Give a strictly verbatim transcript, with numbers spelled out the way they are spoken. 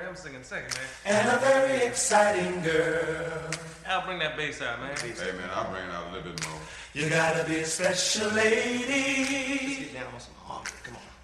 I'm singing second, man. And a very exciting girl. Al, bring that bass out, man. Hey, man, I'll bring it out a little bit more. You gotta be a special lady. Let's get down on some harmony. Come on.